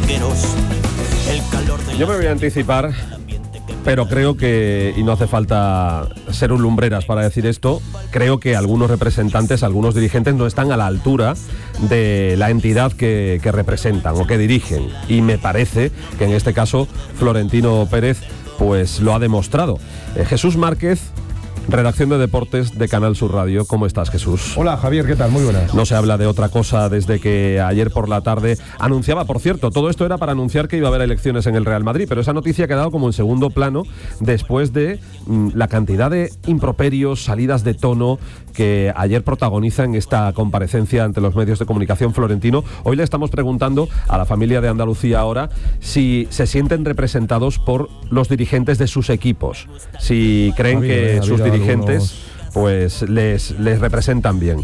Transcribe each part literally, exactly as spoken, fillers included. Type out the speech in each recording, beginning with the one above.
banqueros. El calor de Yo me voy a anticipar, pero creo que, y no hace falta ser un lumbreras para decir esto, creo que algunos representantes, algunos dirigentes no están a la altura de la entidad que, que representan o que dirigen. Y me parece que en este caso Florentino Pérez pues lo ha demostrado. Eh, Jesús Márquez, redacción de deportes de Canal Sur Radio. ¿Cómo estás, Jesús? Hola, Javier, ¿qué tal? Muy buenas. No se habla de otra cosa desde que ayer por la tarde anunciaba, por cierto, todo esto era para anunciar que iba a haber elecciones en el Real Madrid, pero esa noticia ha quedado como en segundo plano después de mmm, la cantidad de improperios, salidas de tono que ayer protagoniza en esta comparecencia ante los medios de comunicación Florentino. Hoy le estamos preguntando a la familia de Andalucía ahora si se sienten representados por los dirigentes de sus equipos, si creen habido, que eh, sus dirigentes algunos... pues les, les representan bien.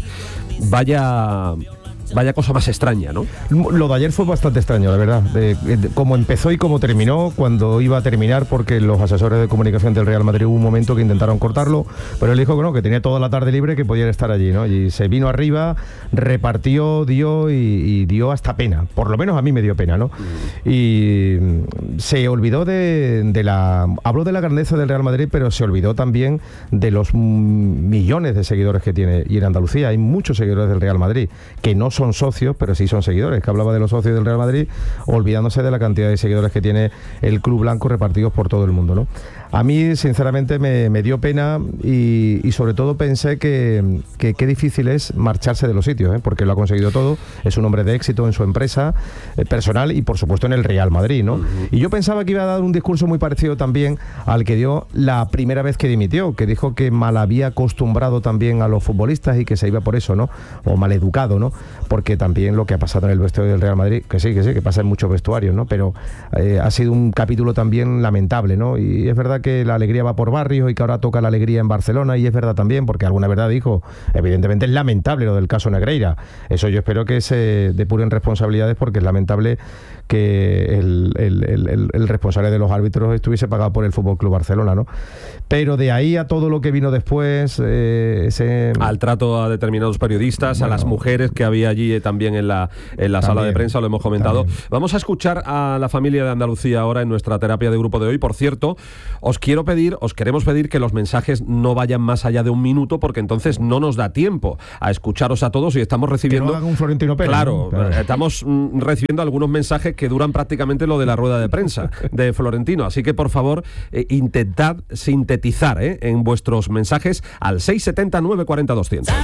Vaya... Vaya cosa más extraña, ¿no? Lo de ayer fue bastante extraño, la verdad. De, de, cómo empezó y cómo terminó, cuando iba a terminar, porque los asesores de comunicación del Real Madrid hubo un momento que intentaron cortarlo, pero él dijo que no, que tenía toda la tarde libre, que podía estar allí, ¿no? Y se vino arriba, repartió, dio y, y dio hasta pena. Por lo menos a mí me dio pena, ¿no? Mm. Y se olvidó de, de la... Habló de la grandeza del Real Madrid, pero se olvidó también de los millones de seguidores que tiene. Y en Andalucía hay muchos seguidores del Real Madrid, que no son son socios, pero sí son seguidores, que hablaba de los socios del Real Madrid, olvidándose de la cantidad de seguidores que tiene el club blanco repartidos por todo el mundo, ¿no? A mí, sinceramente, me, me dio pena y, y sobre todo pensé que qué que difícil es marcharse de los sitios, ¿eh? Porque lo ha conseguido todo, es un hombre de éxito en su empresa eh, personal y, por supuesto, en el Real Madrid, ¿no? Uh-huh. Y yo pensaba que iba a dar un discurso muy parecido también al que dio la primera vez que dimitió, que dijo que mal había acostumbrado también a los futbolistas y que se iba por eso, ¿no? O mal educado, ¿no? Porque también lo que ha pasado en el vestuario del Real Madrid, que sí, que sí, que pasa en muchos vestuarios, ¿no? Pero eh, ha sido un capítulo también lamentable, ¿no? Y es verdad que la alegría va por barrios y que ahora toca la alegría en Barcelona, y es verdad también, porque alguna verdad dijo, evidentemente es lamentable lo del caso Negreira. Eso yo espero que se depuren responsabilidades, porque es lamentable que el, el, el, el responsable de los árbitros estuviese pagado por el Fútbol Club Barcelona, ¿no? Pero de ahí a todo lo que vino después, eh, ese... al trato a determinados periodistas, bueno, a las mujeres que había allí eh, también en la, en la sala de prensa, lo hemos comentado. También. Vamos a escuchar a la familia de Andalucía ahora en nuestra terapia de grupo de hoy. Por cierto, os quiero pedir, os queremos pedir que los mensajes no vayan más allá de un minuto, porque entonces no nos da tiempo a escucharos a todos y estamos recibiendo... Que no hagan un Florentino Pérez. Claro, ¿no? Claro. Estamos mm, recibiendo algunos mensajes que duran prácticamente lo de la rueda de prensa de Florentino, así que por favor eh, intentad sintetizar eh, en vuestros mensajes al seis setenta nueve cuarenta doscientos.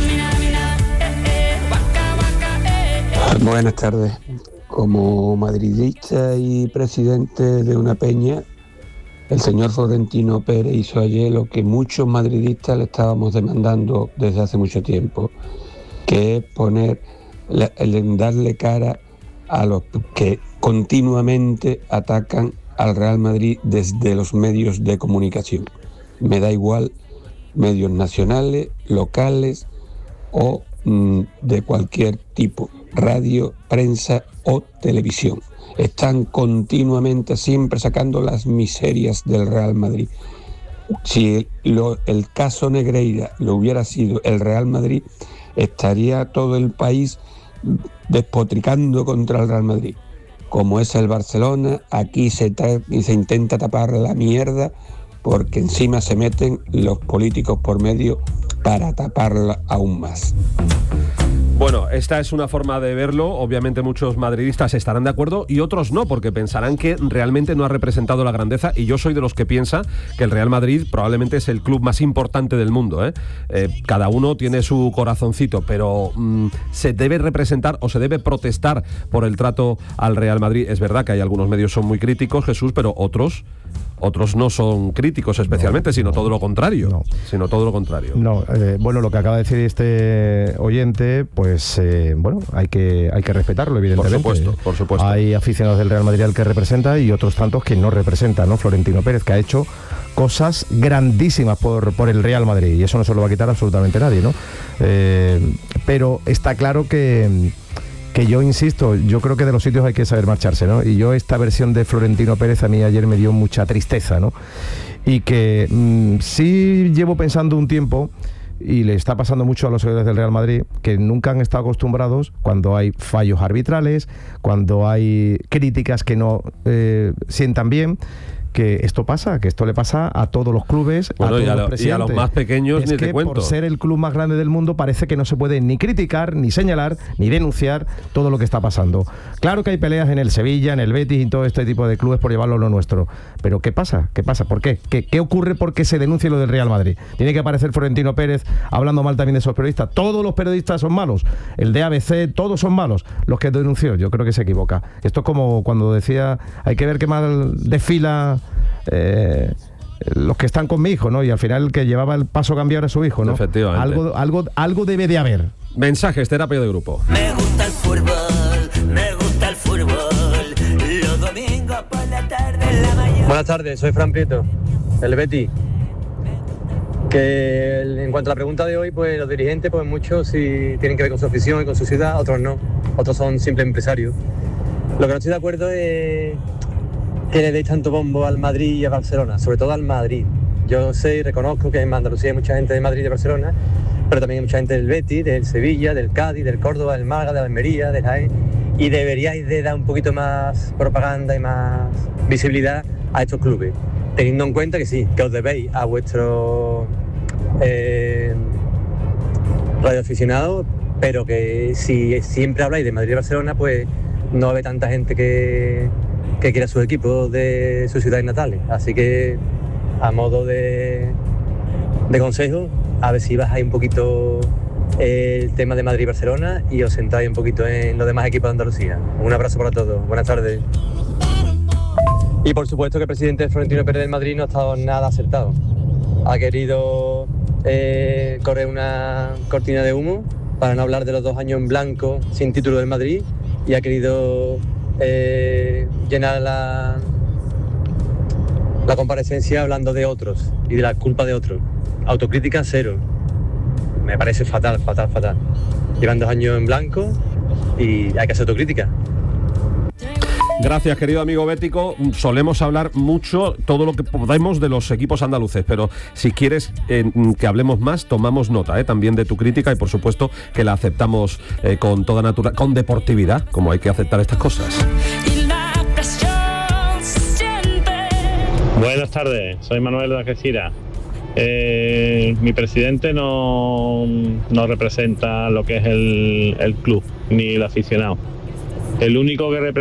Buenas tardes. Como madridista y presidente de una peña, el señor Florentino Pérez hizo ayer lo que muchos madridistas le estábamos demandando desde hace mucho tiempo, que es poner, el darle cara a los que continuamente atacan al Real Madrid desde los medios de comunicación. Me da igual, medios nacionales, locales o mmm, de cualquier tipo, radio, prensa o televisión. Están continuamente siempre sacando las miserias del Real Madrid. Si lo, el caso Negreira lo hubiera sido el Real Madrid, estaría todo el país despotricando contra el Real Madrid. Como es el Barcelona, aquí se, ta- se intenta tapar la mierda, porque encima se meten los políticos por medio para taparla aún más. Bueno, esta es una forma de verlo. Obviamente muchos madridistas estarán de acuerdo y otros no, porque pensarán que realmente no ha representado la grandeza, y yo soy de los que piensa que el Real Madrid probablemente es el club más importante del mundo, ¿eh? Eh, cada uno tiene su corazoncito, pero mmm, se debe representar o se debe protestar por el trato al Real Madrid. Es verdad que hay algunos medios son muy críticos, Jesús, pero otros... Otros no son críticos especialmente, no, sino no, todo lo contrario. No. Sino todo lo contrario. No, eh, bueno, lo que acaba de decir este oyente, pues eh, bueno, hay que hay que respetarlo, evidentemente. Por supuesto, por supuesto. Hay aficionados del Real Madrid al que representa y otros tantos que no representa, ¿no? Florentino Pérez, que ha hecho cosas grandísimas por, por el Real Madrid, y eso no se lo va a quitar absolutamente nadie, ¿no? Eh, pero está claro que... que yo insisto, yo creo que de los sitios hay que saber marcharse, ¿no? Y yo esta versión de Florentino Pérez a mí ayer me dio mucha tristeza, ¿no? Y que mmm, sí llevo pensando un tiempo y le está pasando mucho a los seguidores del Real Madrid, que nunca han estado acostumbrados cuando hay fallos arbitrales, cuando hay críticas que no eh, sientan bien, que esto pasa, que esto le pasa a todos los clubes, bueno, a todos y, a los lo, presidentes. y a los más pequeños es ni que te cuento. Por ser el club más grande del mundo parece que no se puede ni criticar, ni señalar, ni denunciar todo lo que está pasando. Claro que hay peleas en el Sevilla, en el Betis y en todo este tipo de clubes por llevarlo a lo nuestro. Pero ¿qué pasa? ¿Qué pasa? ¿Por qué? ¿Qué, qué ocurre porque se denuncie lo del Real Madrid? Tiene que aparecer Florentino Pérez hablando mal también de esos periodistas. Todos los periodistas son malos. El de A B C, todos son malos. Los que denunció, yo creo que se equivoca. Esto es como cuando decía, hay que ver qué mal desfila Eh, los que están con mi hijo, ¿no? Y al final el que llevaba el paso a cambiar a su hijo, ¿no? Efectivamente. Algo, algo, algo debe de haber. Mensajes, terapia de grupo. Me gusta el fútbol, me gusta el fútbol. Los domingos por la tarde en la mañana. Buenas tardes, soy Fran Prieto, el Betis. Que en cuanto a la pregunta de hoy, pues los dirigentes, pues muchos sí tienen que ver con su afición y con su ciudad, otros no, otros son simples empresarios. Lo que no estoy de acuerdo es que le deis tanto bombo al Madrid y a Barcelona, sobre todo al Madrid. Yo sé y reconozco que en Andalucía hay mucha gente de Madrid y de Barcelona, pero también hay mucha gente del Betis, del Sevilla, del Cádiz, del Córdoba, del Málaga, de la Almería, de Jaén, y deberíais de dar un poquito más propaganda y más visibilidad a estos clubes, teniendo en cuenta que sí, que os debéis a vuestros eh, radioaficionados, pero que si siempre habláis de Madrid y Barcelona, pues no ve tanta gente que, que quiera sus equipos de sus ciudades natales. Así que, a modo de, de consejo, a ver si bajáis un poquito el tema de Madrid y Barcelona y os centráis un poquito en los demás equipos de Andalucía. Un abrazo para todos. Buenas tardes. Y por supuesto que el presidente Florentino Pérez del Madrid no ha estado nada acertado. Ha querido eh, correr una cortina de humo para no hablar de los dos años en blanco sin título del Madrid, y ha querido eh, llenar la, la comparecencia hablando de otros y de la culpa de otros. Autocrítica cero. Me parece fatal, fatal, fatal. Llevan dos años en blanco y hay que hacer autocrítica. Gracias, querido amigo bético. Solemos hablar mucho, todo lo que podemos, de los equipos andaluces, pero si quieres eh, que hablemos más, tomamos nota eh, también de tu crítica, y por supuesto que la aceptamos eh, con toda naturalidad, con deportividad, como hay que aceptar estas cosas. Buenas tardes, soy Manuel de Algeciras. Eh, mi presidente no, no representa lo que es el, el club, ni el aficionado. El único que representa